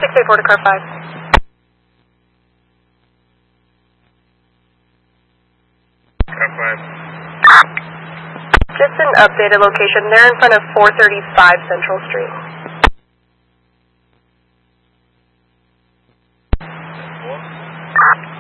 684 to car 5. Car 5. Just an updated location. They're in front of 435 Central Street.